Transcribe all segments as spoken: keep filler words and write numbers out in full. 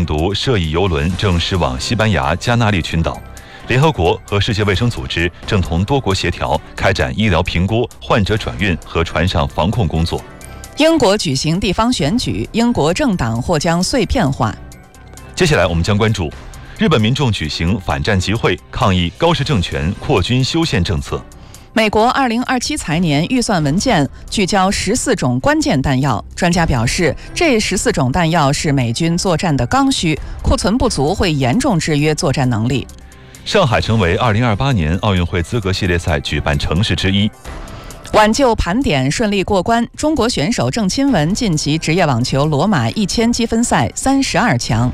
毒涉疫油轮正驶往西班牙加那利群岛。联合国和世界卫生组织正同多国协调开展医疗评估、患者转运和船上防控工作。 英国举行地方选举，英国政党或将碎片化。 接下来我们将关注日本民众举行反战集会，抗议高市政权扩军修宪政策。 美国二零二七财年预算文件聚焦十四种关键弹药，专家表示，这十四种弹药是美军作战的刚需，库存不足会严重制约作战能力。 上海成为二零二八年奥运会资格系列赛举办城市之一。 挽救盘点顺利过关，中国选手郑钦文晋级职业网球罗马一千积分赛三十二强。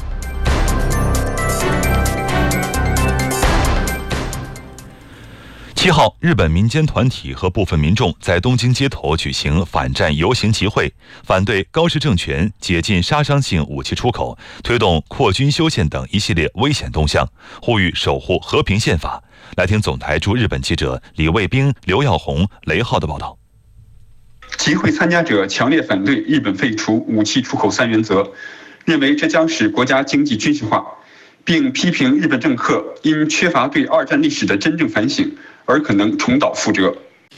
七号，日本民间团体和部分民众在东京街头举行反战游行集会，反对高市政权解禁杀伤性武器出口、推动扩军修宪等一系列危险动向，呼吁守护和平宪法。来听总台驻日本记者李卫兵、刘耀红、雷浩的报道。 集会参加者强烈反对日本废除武器出口三原则，认为这将使国家经济军事化，并批评日本政客因缺乏对二战历史的真正反省而可能重蹈覆辙。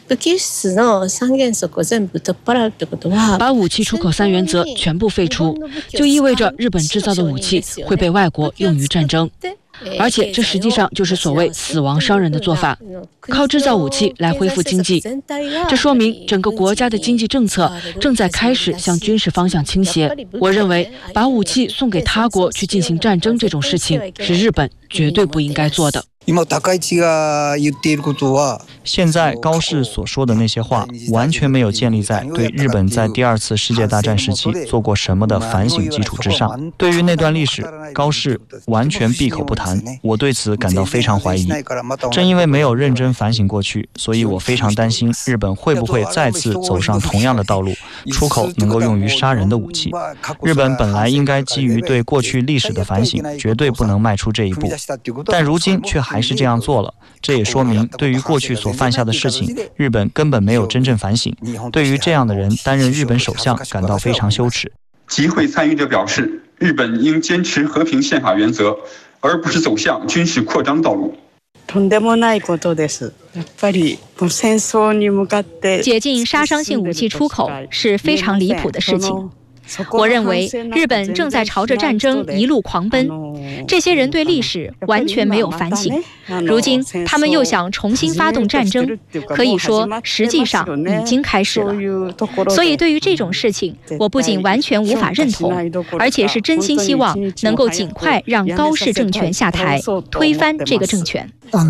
把武器出口三原则全部废除，就意味着日本制造的武器会被外国用于战争，而且这实际上就是所谓死亡商人的做法，靠制造武器来恢复经济。这说明整个国家的经济政策正在开始向军事方向倾斜。我认为把武器送给他国去进行战争这种事情是日本绝对不应该做的。 现在高市所说的那些话完全没有建立在对日本在第二次世界大战时期做过什么的反省基础之上。对于那段历史，高市完全闭口不谈，我对此感到非常怀疑。正因为没有认真反省过去，所以我非常担心日本会不会再次走上同样的道路，出口能够用于杀人的武器。日本本来应该基于对过去历史的反省，绝对不能迈出这一步，但如今却还是这样做了。这也说明对于过去所犯下的事情，日本根本没有真正反省。对于这样的人担任日本首相感到非常羞耻。 集会参与者表示，日本应坚持和平宪法原则，而不是走向军事扩张道路。 解禁杀伤性武器出口是非常离谱的事情。我认为日本正在朝着战争一路狂奔，这些人对历史完全没有反省，如今他们又想重新发动战争，可以说实际上已经开始了。所以对于这种事情，我不仅完全无法认同，而且是真心希望能够尽快让高市政权下台，推翻这个政权。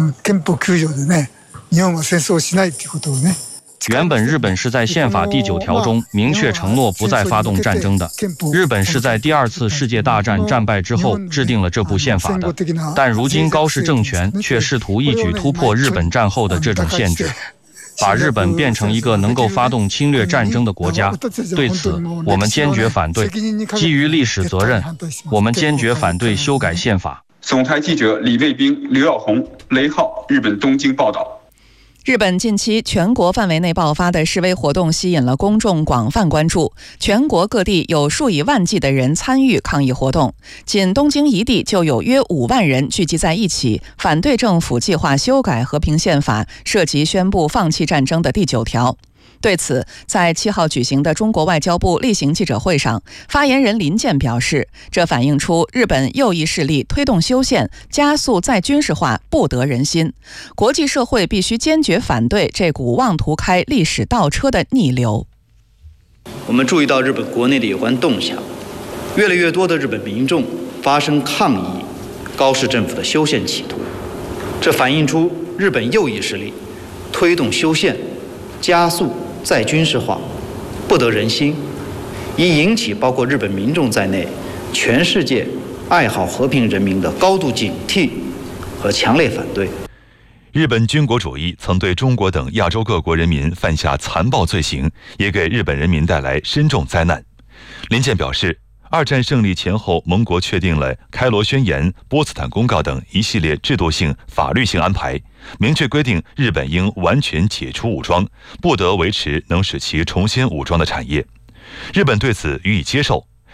原本日本是在宪法第九条中明确承诺不再发动战争的，日本是在第二次世界大战战败之后制定了这部宪法的，但如今高市政权却试图一举突破日本战后的这种限制，把日本变成一个能够发动侵略战争的国家。对此我们坚决反对，基于历史责任，我们坚决反对修改宪法。 总台记者李卫兵、刘耀红、雷浩，日本东京报道。 日本近期全国范围内爆发的示威活动吸引了公众广泛关注，全国各地有数以万计的人参与抗议活动，仅东京一地就有约五万人聚集在一起，反对政府计划修改和平宪法涉及宣布放弃战争的第九条。对此，在七号举行的中国外交部例行记者会上，发言人林健表示，这反映出日本右翼势力推动修宪、加速再军事化不得人心，国际社会必须坚决反对这股妄图开历史倒车的逆流。 我们注意到日本国内的有关动向，越来越多的日本民众发生抗议高市政府的修宪企图，这反映出日本右翼势力推动修宪、加速再军事化不得人心，已引起包括日本民众在内全世界爱好和平人民的高度警惕和强烈反对。 日本军国主义曾对中国等亚洲各国人民犯下残暴罪行，也给日本人民带来深重灾难。林健表示，二战胜利前后，盟国确定了开罗宣言、波茨坦公告等一系列制度性、法律性安排，明确规定日本应完全解除武装，不得维持能使其重新武装的产业。日本对此予以接受。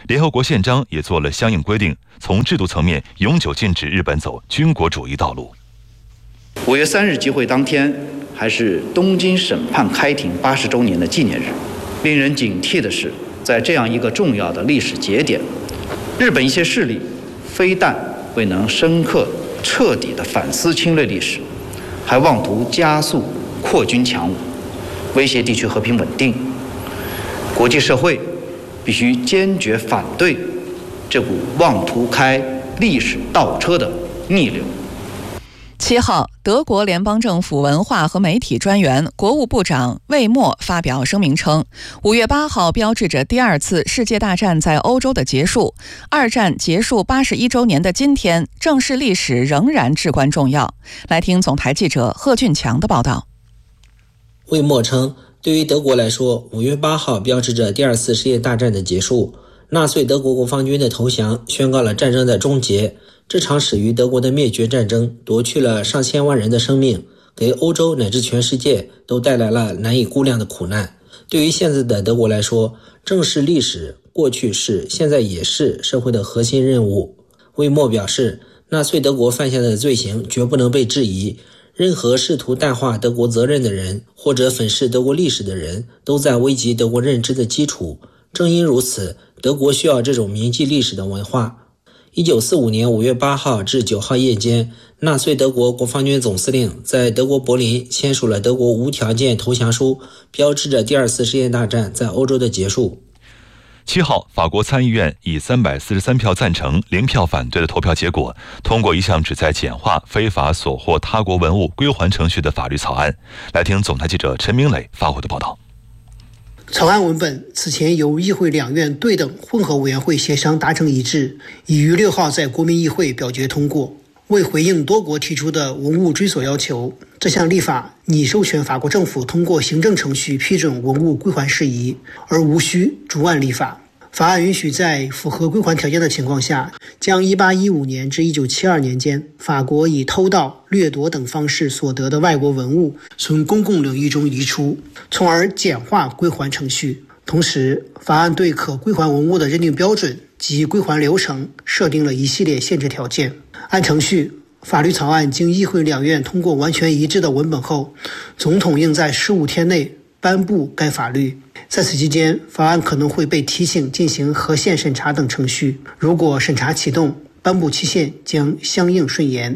联合国宪章也做了相应规定，从制度层面永久禁止日本走军国主义道路。 五月三日集会当天，还是东京审判开庭八十周年的纪念日。令人警惕的是，在这样一个重要的历史节点，日本一些势力非但未能深刻彻底地反思侵略历史，还妄图加速扩军强武，威胁地区和平稳定。国际社会必须坚决反对这股妄图开历史倒车的逆流。 七号，德国联邦政府文化和媒体专员、国务部长魏默发表声明称，五月八号标志着第二次世界大战在欧洲的结束。二战结束八十一周年的今天，正视历史仍然至关重要。来听总台记者贺俊强的报道。 魏默称，对于德国来说，五月八号标志着第二次世界大战的结束。纳粹德国国防军的投降宣告了战争的终结。这场始于德国的灭绝战争夺去了上千万人的生命，给欧洲乃至全世界都带来了难以估量的苦难。对于现在的德国来说，正视历史，过去是，现在也是社会的核心任务。魏默表示，纳粹德国犯下的罪行绝不能被质疑，任何试图淡化德国责任的人，或者粉饰德国历史的人，都在危及德国认知的基础。正因如此，德国需要这种铭记历史的文化。一九四五年五月八号至九号夜间，纳粹德国国防军总司令在德国柏林签署了德国无条件投降书，标志着第二次世界大战在欧洲的结束。 七号，法国参议院以三百四十三票赞成、零票反对的投票结果，通过一项旨在简化非法索获他国文物归还程序的法律草案。来听总台记者陈明磊发回的报道。 草案文本此前由议会两院对等混合委员会协商达成一致，已于六号在国民议会表决通过。为回应多国提出的文物追索要求，这项立法拟授权法国政府通过行政程序批准文物归还事宜，而无需逐案立法。法案允许在符合归还条件的情况下，将一八一五年至一九七二年间法国以偷盗、掠夺等方式所得的外国文物从公共领域中移出，从而简化归还程序。同时，法案对可归还文物的认定标准及归还流程设定了一系列限制条件。按程序，法律草案经议会两院通过完全一致的文本后，总统应在十五天内颁布该法律。在此期间，法案可能会被提请进行合宪审查等程序。如果审查启动，颁布期限将相应顺延。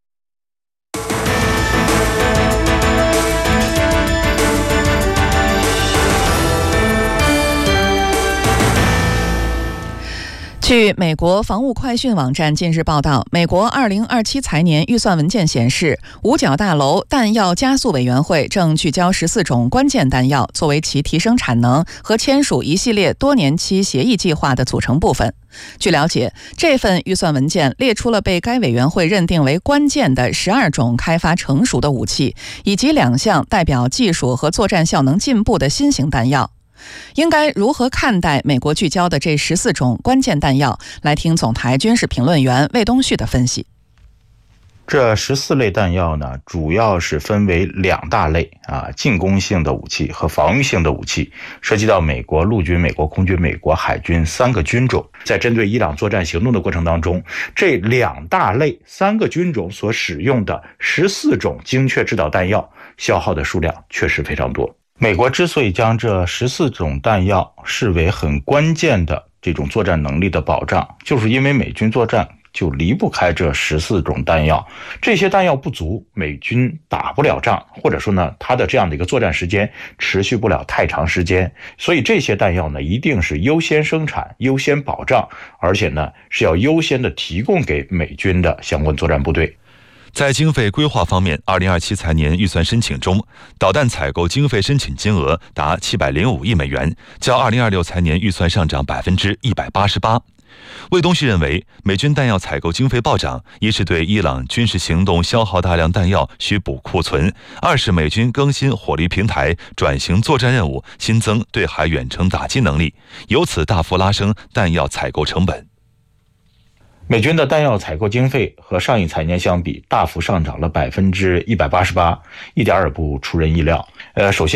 据美国防务快讯网站近日报道，美国二零二七财年预算文件显示，五角大楼弹药加速委员会正聚焦十四种关键弹药作为其提升产能和签署一系列多年期协议计划的组成部分。据了解，这份预算文件列出了被该委员会认定为关键的十二种开发成熟的武器，以及两项代表技术和作战效能进步的新型弹药。应该如何看待美国聚焦的这十四种关键弹药？来听总台军事评论员魏东旭的分析。 这十四类弹药呢，主要是分为两大类啊，进攻性的武器和防御性的武器，涉及到美国陆军、美国空军、美国海军三个军种。在针对伊朗作战行动的过程当中，这两大类三个军种所使用的十四种精确制导弹药，消耗的数量确实非常多。美国之所以将这十四种弹药视为很关键的这种作战能力的保障，就是因为美军作战就离不开这十四种弹药。这些弹药不足，美军打不了仗，或者说呢，它的这样的一个作战时间持续不了太长时间。所以这些弹药呢，一定是优先生产、优先保障，而且呢，是要优先的提供给美军的相关作战部队。 在经费规划方面，二零二七财年预算申请中，导弹采购经费申请金额达七百零五亿美元，较二零二六财年预算上涨百分之一百八十八。魏东旭认为，美军弹药采购经费暴涨，一是对伊朗军事行动消耗大量弹药需补库存，二是美军更新火力平台，转型作战任务，新增对海远程打击能力，由此大幅拉升弹药采购成本。 美军的弹药采购经费和上一财年相比大幅上涨了百分之一百八十八，一点也不出人意料。呃，首先呢，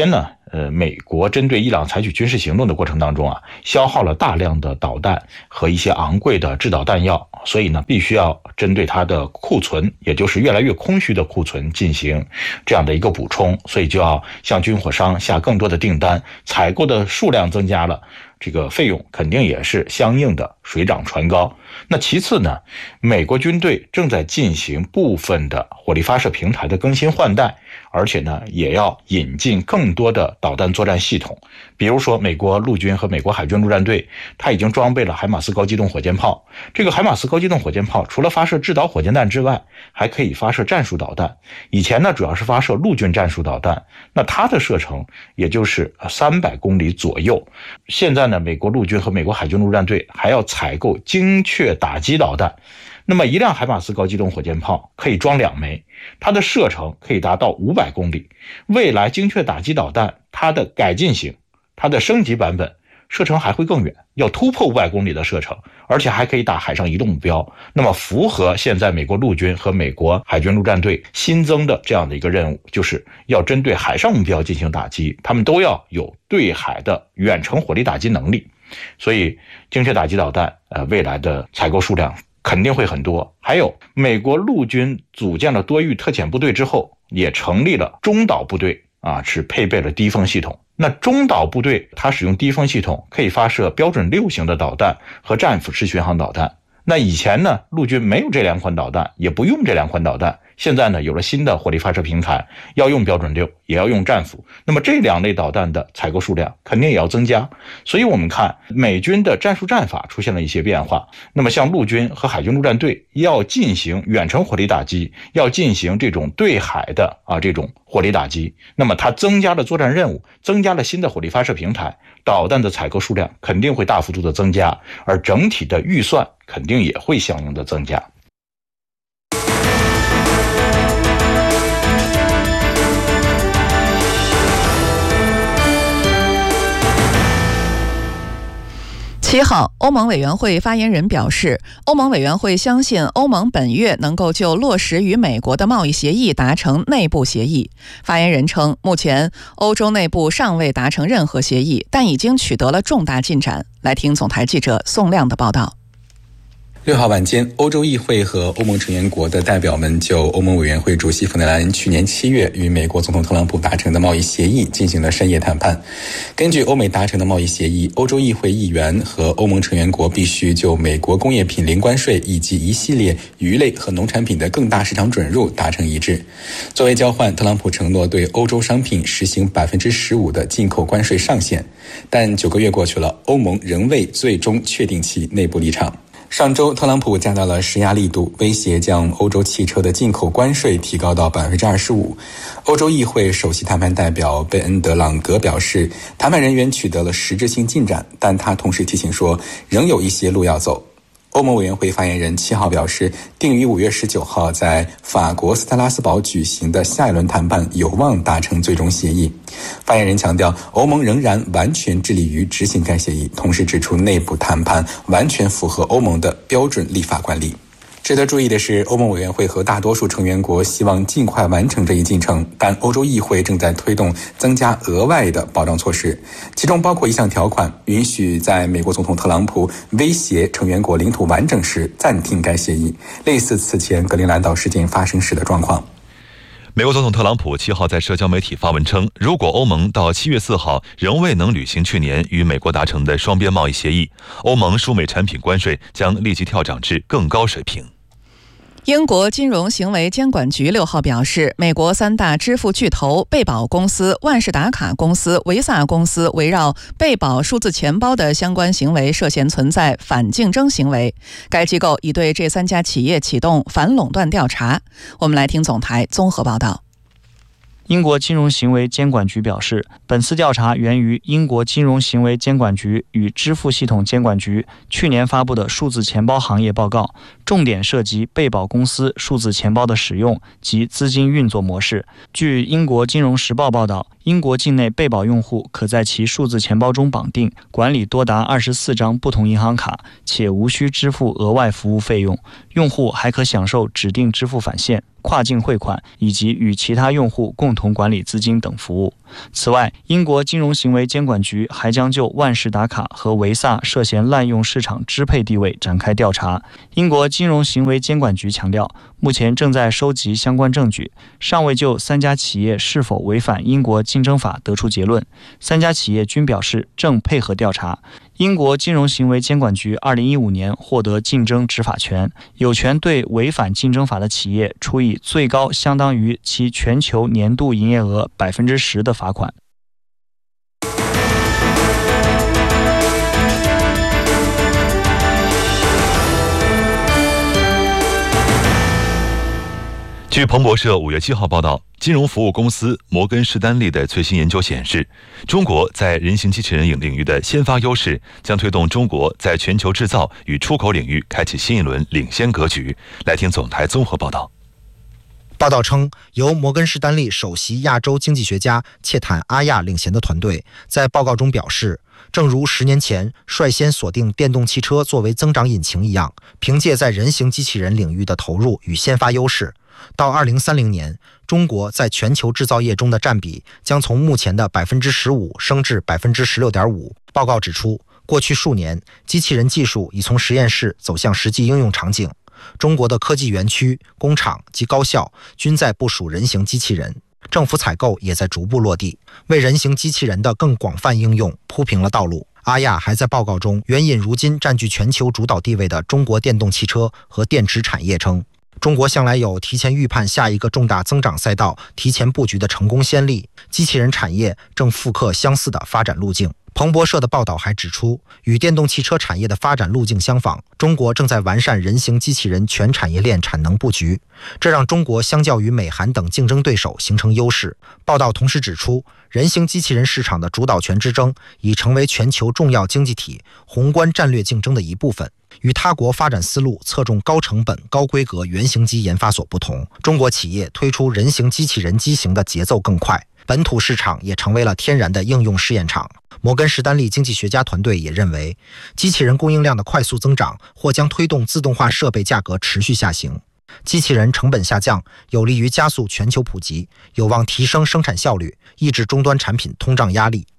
呃，美国针对伊朗采取军事行动的过程当中啊，消耗了大量的导弹和一些昂贵的制导弹药，所以呢，必须要针对它的库存，也就是越来越空虚的库存进行这样的一个补充，所以就要向军火商下更多的订单，采购的数量增加了，这个费用肯定也是相应的水涨船高。那其次呢，美国军队正在进行部分的火力发射平台的更新换代，而且呢，也要引进更多的导弹作战系统。比如说，美国陆军和美国海军陆战队，它已经装备了海马斯高机动火箭炮。这个海马斯高机动火箭炮除了发射制导火箭弹之外，还可以发射战术导弹。以前呢，主要是发射陆军战术导弹，那它的射程也就是三百公里左右。现在呢，美国陆军和美国海军陆战队还要采购精确打击导弹。那么一辆海马斯高机动火箭炮可以装两枚，它的射程可以达到五百公里。未来精确打击导弹它的改进型，它的升级版本，射程还会更远，要突破五百公里的射程，而且还可以打海上移动目标。那么符合现在美国陆军和美国海军陆战队新增的这样的一个任务，就是要针对海上目标进行打击，他们都要有对海的远程火力打击能力。所以精确打击导弹呃，未来的采购数量肯定会很多。还有美国陆军组建了多域特遣部队之后，也成立了中导部队啊，是配备了低风系统。那中导部队它使用低风系统，可以发射标准六型的导弹和战斧式巡航导弹。那以前呢，陆军没有这两款导弹，也不用这两款导弹。现在呢，有了新的火力发射平台，要用标准六，也要用战斧。那么这两类导弹的采购数量肯定也要增加。所以我们看美军的战术战法出现了一些变化。那么像陆军和海军陆战队要进行远程火力打击，要进行这种对海的啊这种火力打击，那么它增加了作战任务，增加了新的火力发射平台，导弹的采购数量肯定会大幅度的增加，而整体的预算肯定也会相应的增加。 七号，欧盟委员会发言人表示，欧盟委员会相信欧盟本月能够就落实与美国的贸易协议达成内部协议。发言人称，目前欧洲内部尚未达成任何协议，但已经取得了重大进展。来听总台记者宋亮的报道。 六号晚间，欧洲议会和欧盟成员国的代表们就欧盟委员会主席冯德莱恩去年七月与美国总统特朗普达成的贸易协议进行了深夜谈判。根据欧美达成的贸易协议，欧洲议会议员和欧盟成员国必须就美国工业品零关税以及一系列鱼类和农产品的更大市场准入达成一致。作为交换，特朗普承诺对欧洲商品实行百分之十五的进口关税上限，但九个月过去了，欧盟仍未最终确定其内部立场。上周，特朗普加大了施压力度，威胁将欧洲汽车的进口关税提高到百分之二十五。欧洲议会首席谈判代表贝恩德朗格表示，谈判人员取得了实质性进展，但他同时提醒说，仍有一些路要走。欧盟委员会发言人七号表示，定于五月十九号在法国斯特拉斯堡举行的下一轮谈判有望达成最终协议。发言人强调，欧盟仍然完全致力于执行该协议，同时指出内部谈判完全符合欧盟的标准立法惯例。值得注意的是，欧盟委员会和大多数成员国希望尽快完成这一进程，但欧洲议会正在推动增加额外的保障措施，其中包括一项条款，允许在美国总统特朗普威胁成员国领土完整时暂停该协议，类似此前格陵兰岛事件发生时的状况。 美国总统特朗普七号在社交媒体发文称，如果欧盟到七月四号仍未能履行去年与美国达成的双边贸易协议，欧盟输美产品关税将立即跳涨至更高水平。 英国金融行为监管局六号表示，美国三大支付巨头贝宝公司、万事达卡公司、维萨公司围绕贝宝数字钱包的相关行为涉嫌存在反竞争行为。该机构已对这三家企业启动反垄断调查。我们来听总台综合报道。 英国金融行为监管局表示，本次调查源于英国金融行为监管局与支付系统监管局去年发布的数字钱包行业报告，重点涉及贝宝公司数字钱包的使用及资金运作模式。据英国金融时报报道，英国境内贝宝用户可在其数字钱包中绑定、管理多达二十四张不同银行卡，且无需支付额外服务费用。用户还可享受指定支付返现。 跨境汇款以及与其他用户共同管理资金等服务。此外，英国金融行为监管局还将就万事达卡和维萨涉嫌滥用市场支配地位展开调查。英国金融行为监管局强调，目前正在收集相关证据，尚未就三家企业是否违反英国竞争法得出结论。三家企业均表示正配合调查。英国金融行为监管局二零一五年获得竞争执法权，有权对违反竞争法的企业处以最高相当于其全球年度营业额百分之十的罚款。 据彭博社五月七号报道，金融服务公司摩根士丹利的最新研究显示，中国在人形机器人领域的先发优势将推动中国在全球制造与出口领域开启新一轮领先格局。来听总台综合报道。 报道称，由摩根士丹利首席亚洲经济学家切坦阿亚领衔的团队在报告中表示，正如十年前率先锁定电动汽车作为增长引擎一样，凭借在人形机器人领域的投入与先发优势，到二零三零年，中国在全球制造业中的占比将从目前的百分之十五升至百分之十六点五。报告指出，过去数年，机器人技术已从实验室走向实际应用场景。中国的科技园区、工厂及高校均在部署人形机器人，政府采购也在逐步落地，为人形机器人的更广泛应用铺平了道路。阿亚还在报告中援引如今占据全球主导地位的中国电动汽车和电池产业称，中国向来有提前预判下一个重大增长赛道、提前布局的成功先例，机器人产业正复刻相似的发展路径。彭博社的报道还指出，与电动汽车产业的发展路径相仿，中国正在完善人形机器人全产业链产能布局，这让中国相较于美韩等竞争对手形成优势。报道同时指出，人形机器人市场的主导权之争已成为全球重要经济体宏观战略竞争的一部分。与他国发展思路侧重高成本、高规格原型机研发所不同，中国企业推出人形机器人机型的节奏更快，本土市场也成为了天然的应用试验场。摩根士丹利经济学家团队也认为，机器人供应量的快速增长或将推动自动化设备价格持续下行。机器人成本下降，有利于加速全球普及，有望提升生产效率，抑制终端产品通胀压力。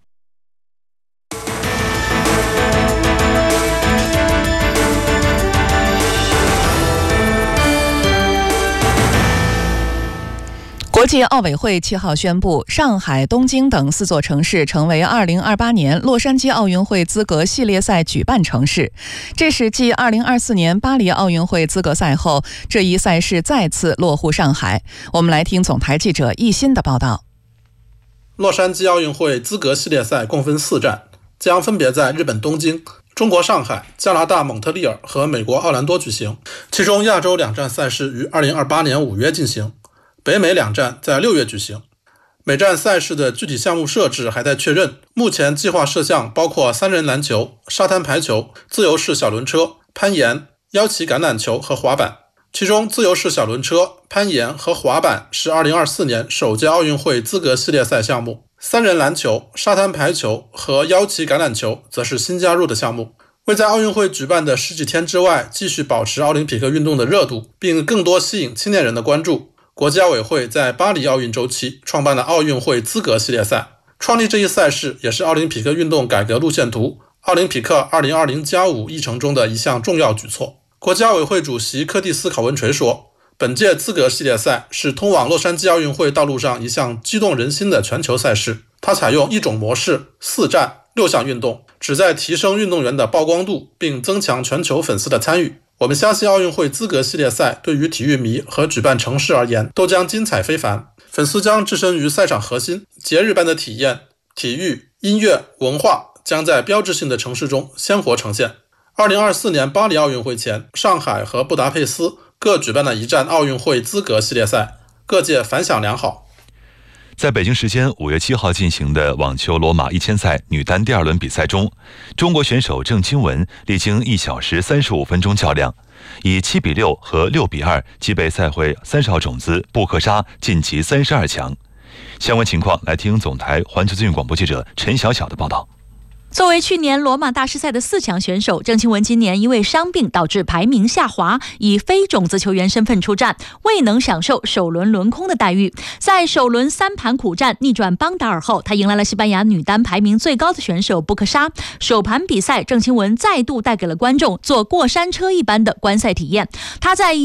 国际奥委会七号宣布，上海、东京等四座城市成为二零二八年洛杉矶奥运会资格系列赛举办城市。这是继二零二四年巴黎奥运会资格赛后，这一赛事再次落户上海。我们来听总台记者易鑫的报道。 洛杉矶奥运会资格系列赛共分四站，将分别在日本东京、中国上海、加拿大蒙特利尔和美国奥兰多举行。其中亚洲两站赛事于二零二八年五月进行，北美两站在六月举行。每站赛事的具体项目设置还在确认，目前计划设项包括三人篮球、沙滩排球、自由式小轮车、攀岩、腰旗橄榄球和滑板。其中自由式小轮车、攀岩和滑板是二零二四年首届奥运会资格系列赛项目，三人篮球、沙滩排球和腰旗橄榄球则是新加入的项目。为在奥运会举办的十几天之外继续保持奥林匹克运动的热度，并更多吸引青年人的关注，国际奥委会在巴黎奥运周期创办了奥运会资格系列赛。创立这一赛事也是奥林匹克运动改革路线图奥林匹克 二零二零加五 议程中的一项重要举措。国际奥委会主席柯蒂斯·考文垂说，本届资格系列赛是通往洛杉矶奥运会道路上一项激动人心的全球赛事。它采用一种模式、四站、六项运动，旨在提升运动员的曝光度，并增强全球粉丝的参与。我们相信奥运会资格系列赛对于体育迷和举办城市而言都将精彩非凡，粉丝将置身于赛场核心，节日般的体验，体育、音乐、文化将在标志性的城市中鲜活呈现。二零二四年巴黎奥运会前，上海和布达佩斯各举办了一站奥运会资格系列赛，各界反响良好。 在北京时间五月七号进行的网球罗马一千赛女单第二轮比赛中，中国选手郑钦文历经一小时三十五分钟较量，以七比六和六比二击败赛会三十号种子布克沙，晋级三十二强。相关情况来听总台环球资讯广播记者陈晓晓的报道。 作为去年罗马大师赛的四强选手，郑钦文今年因为伤病导致排名下滑，以非种子球员身份出战，未能享受首轮轮空的待遇。在首轮三盘苦战逆转邦达尔后，他迎来了西班牙女单排名最高的选手布克沙。首盘比赛，郑钦文再度带给了观众坐过山车一般的观赛体验。他在